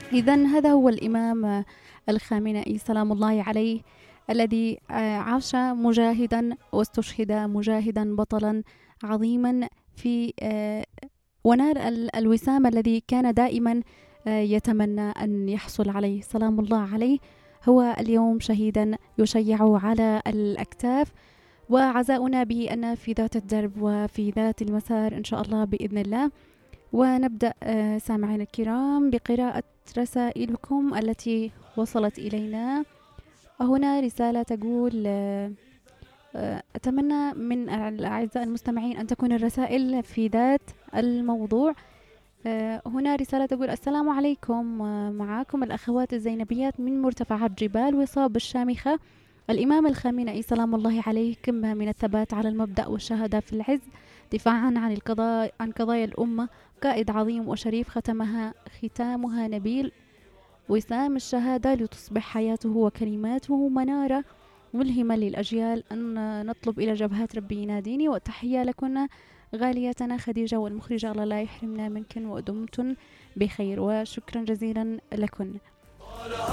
إذن هذا هو الإمام الخامنئي سلام الله عليه، الذي عاش مجاهدا واستشهد مجاهدا بطلا عظيما في ونال الوسام الذي كان دائما يتمنى أن يحصل عليه سلام الله عليه. هو اليوم شهيدا يشيع على الأكتاف، وعزاؤنا به أن في ذات الدرب وفي ذات المسار إن شاء الله بإذن الله. ونبدأ سامعين الكرام بقراءة رسائلكم التي وصلت إلينا. هنا رسالة تقول أتمنى من الأعزاء المستمعين أن تكون الرسائل في ذات الموضوع. هنا رسالة تقول السلام عليكم، معاكم الأخوات الزينبيات من مرتفعات جبال وصاب الشامخة. الإمام الخامنئي سلام الله عليه قمة من الثبات على المبدأ والشهادة في العز، دفاعا عن قضايا الأمة، قائد عظيم وشريف ختامها نبيل، وسام الشهادة لتصبح حياته وكلماته منارة ملهمة للأجيال. أن نطلب إلى جبهات ربي يناديني. والتحية لكن غاليتنا خديجة والمخرجة، الله لا يحرمنا منكن ودمتن بخير، وشكرا جزيلا لكن.